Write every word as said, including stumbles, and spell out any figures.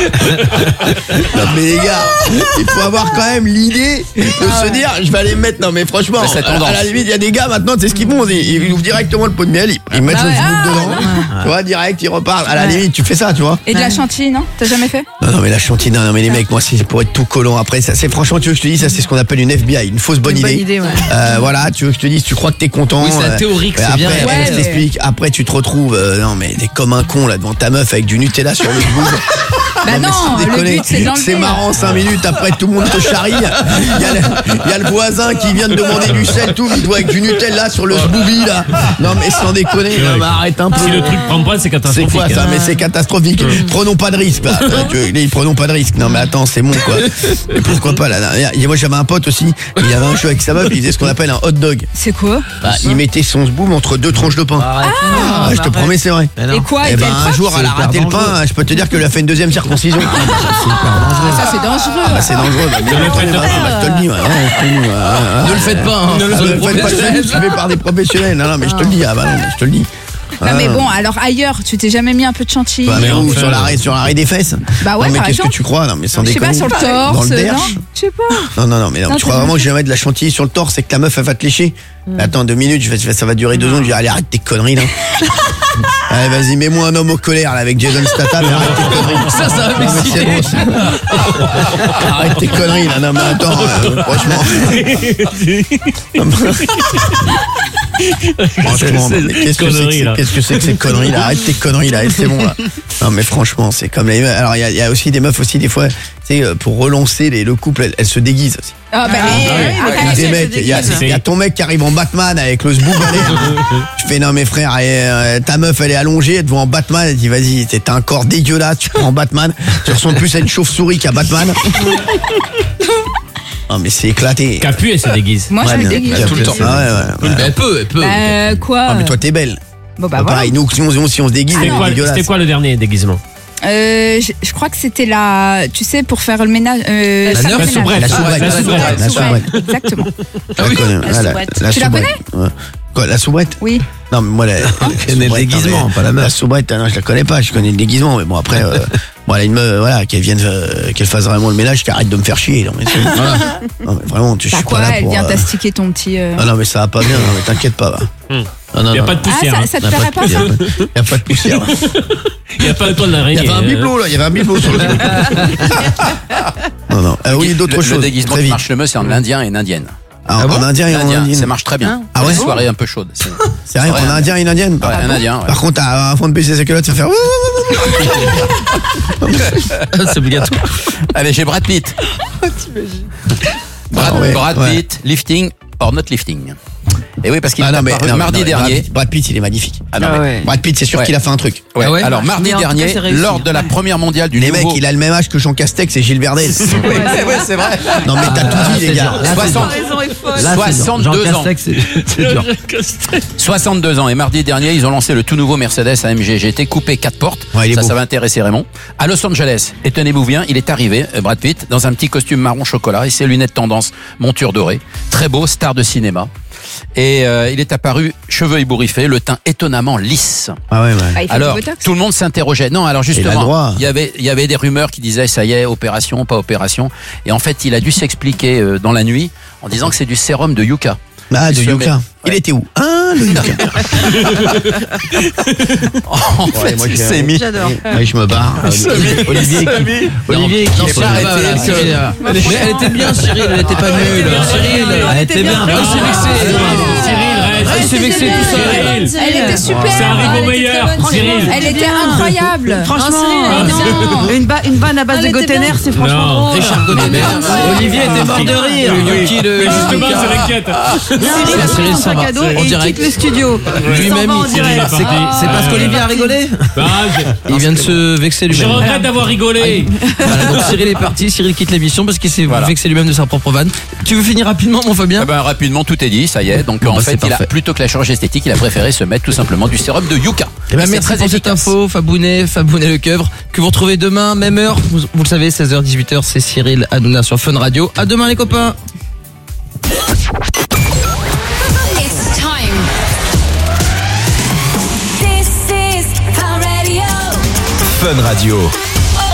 Non mais les gars, il faut avoir quand même l'idée de se dire je vais aller me mettre. Non mais franchement, à, à la limite il y a des gars maintenant, tu sais ce qu'ils font, ils, ils ouvrent directement le pot de miel, ils, ils mettent le ah, dedans, ah, tu vois, direct ils repartent. À la limite tu fais ça, tu vois. Et de la chantilly, non? T'as jamais fait? Non non mais la chantilly, non, non mais les mecs, moi c'est pour être tout collant après ça. C'est franchement, tu veux que je te dise, ça c'est ce qu'on appelle une F B I, une fausse bonne une idée. Bonne idée ouais. euh, voilà, tu veux que je te dise, tu crois que t'es content. Oui, c'est la théorie que c'est après, bien. Après, je t'explique. Après tu te retrouves, euh, non mais t'es comme un con là devant ta meuf avec du Nutella sur le bout. Bah non, non le but, c'est, c'est marrant, cinq minutes après tout le monde te charrie. Il y, a le, il y a le voisin qui vient de demander du sel, tout, il doit avec du Nutella sur le zboubi là. Non mais sans déconner, non, mais arrête un peu. Si le truc prend pas, c'est catastrophique. C'est quoi ça? Mais c'est catastrophique. Prenons pas de risque là. Prenons pas de risque. Non mais attends, c'est bon quoi. Et pourquoi pas là? Moi j'avais un pote aussi, il avait un jeu avec sa meuf, il faisait ce qu'on appelle un hot dog. C'est quoi? Bah, il mettait son zboum entre deux tranches de pain. Ah, ah je te promets, c'est vrai. Et quoi? Et ben un jour elle a raté le pain, je peux te dire qu'elle a fait une deuxième circoncision. Ça c'est dangereux. Ah bah c'est dangereux. Bah, mais ne le faites pas. Je te le dis. Ne le faites pas. Ne le faites pas. C'est fait par des professionnels. Non non mais je te le dis. Ah bah non, je te le dis. Non mais bon, alors ailleurs, tu t'es jamais mis un peu de chantilly? Bah mais où? Sur l'arrêt, sur l'arrêt des fesses? Bah ouais. Non mais par qu'est-ce exemple, que tu crois? Non mais sans je sais déconner. pas, sur le torse. Dans le derche? Non, je sais pas. Non non non mais non, non, tu crois vraiment que je vais mettre de la chantilly sur le torse et que ta meuf elle va te lécher? Mm. Attends deux minutes, je vais, ça va durer deux ans. Je dis allez arrête tes conneries là. Allez vas-y, mets-moi un homme au colère là, avec Jason Statham et arrête tes conneries. Ça ça va m'exciter. Bon, c'est bon. Arrête tes conneries là. Non mais attends, euh, franchement. Franchement, mais qu'est-ce que c'est que, c'est, qu'est-ce que c'est que ces conneries là? Arrête tes conneries là, c'est bon là. Non mais franchement, c'est comme les meufs. Alors il y, y a aussi des meufs aussi des fois, tu sais, pour relancer les, le couple, elles, elles se déguisent aussi. Ah bah ah, oui, des mecs, il y, y a ton mec qui arrive en Batman avec le zboub. Tu fais non mais frère, et, euh, ta meuf elle est allongée, elle te voit en Batman, elle dit vas-y, t'as un corps dégueulasse, tu prends Batman, tu ressembles plus à une chauve-souris qu'à Batman. Non mais c'est éclaté. Capu elle se déguise. Moi ouais, je me déguise tout le temps. Ah, ouais, ouais, ouais. Elle peut, elle peut. Bah, quoi? Ah mais toi t'es belle. Bon bah, bah voilà. pareil, nous si on, si on se déguise, c'était, quoi, c'était quoi le dernier déguisement? Euh, je, je crois que c'était la, tu sais, pour faire le ménage. Euh, la, la, soubrette, la soubrette. La soubrette. La soubrette. Exactement. Ah oui. La soubrette. La, la tu soubrette. la connais? Ouais. Quoi, la soubrette? Oui. Non, mais moi, la, le déguisement, pas la meuf. La soubrette, non, je la connais pas, je connais le déguisement, mais bon, après, euh, bon, elle a une meuf, voilà, qu'elle vienne, euh, qu'elle fasse vraiment le ménage, qu'elle arrête de me faire chier. Non, mais, c'est, voilà. Non, mais vraiment, tu, je suis quoi, pas là elle pour. vient euh... t'astiquer ton petit. Euh... Ah non, mais ça va pas bien, non, mais t'inquiète pas, va. Hum. Non, non, il n'y a non. pas de poussière. Ah, ça, ça te ferait pas, ça? Il n'y a pas de poussière. Il n'y a pas de toile d'araignée. Il y avait un bibelot, là, il y avait un bibelot sur le truc. Non, non. Euh, oui, d'autres le, choses. Le déguisement qui marche le mieux, c'est en indien et une indienne. Ah, ah bon en indien et en indienne. Ça marche très bien. Ah ouais? Une soirée un peu chaude. C'est, c'est vrai, en indien et une indienne? Ouais, un indien. Ouais. Par contre, avant de baisser sa culotte, ça fait faire. C'est obligatoire. Allez, j'ai Brad Pitt. Brad, ah ouais, Brad ouais. Pitt, lifting or not lifting. Et oui, parce qu'il ah non, mais, non, mardi non, dernier. Brad Pitt, il est magnifique. Ah non, ah ouais. Brad Pitt, c'est sûr ouais. qu'il a fait un truc. Ouais. Ah ouais. Alors, mardi dernier, cas, lors de la première mondiale du les nouveau... mecs, il a le même âge que Jean Castex et Gilles Verdez. C'est ouais, ouais, c'est vrai. Non, mais t'as tout dit, les gars. soixante-deux ans. soixante-deux ans. Et mardi dernier, ils ont lancé le tout nouveau Mercedes A M G G T coupé quatre portes. Ouais, ça, beau. ça va intéresser Raymond. À Los Angeles, et tenez-vous bien, il est arrivé, Brad Pitt, dans un petit costume marron chocolat et ses lunettes tendance, monture dorée. Très beau, star de cinéma. Et euh, il est apparu cheveux ébouriffés, le teint étonnamment lisse. Ah ouais, ouais. Bah, alors tout le monde s'interrogeait. Non, alors justement, il y avait il y avait des rumeurs qui disaient ça y est, opération, pas opération. Et en fait, il a dû s'expliquer euh, dans la nuit en disant que c'est du sérum de Yucca. Ah, de Yucca. Ouais. Il était où? Ah, le Yucca. En fait, ouais, moi, il s'est mis. J'adore. Oui, je me barre. Olivier, Olivier, Olivier, qui non, pas arrêté. Mais elle était bien, Cyril. Elle était pas nulle. Cyril, elle était bien. Elle s'est vexée. Cyril, elle s'est vexée tout seul. Elle était super. C'est un au meilleur. Cyril. Elle était incroyable. Franchement, une une vanne à base de Gotener, c'est franchement drôle. Richard Gotener. Olivier était mort de rire. Mais justement, c'est l'inquiète. Cyril son cadeau et il quitte le studio. Lui-même, c'est parce qu'Olivier a rigolé. Il vient de se vexer lui-même. Je regrette d'avoir rigolé. Voilà, donc Cyril est parti, Cyril quitte l'émission parce qu'il s'est voilà. vexé lui-même de sa propre vanne. Tu veux finir rapidement, mon Fabien? Eh ben, rapidement, tout est dit, ça y est. Donc bon, en bah, fait, il a, plutôt que la chirurgie esthétique, il a préféré se mettre tout simplement du sérum de Yucca. Eh ben, merci pour cette info, Fabounet, Fabounet le Keuvre, que vous retrouvez demain, même heure. Vous, vous le savez, seize heures dix-huit heures, c'est Cyril Hanouna sur Fun Radio. À demain, les copains. Fun Radio.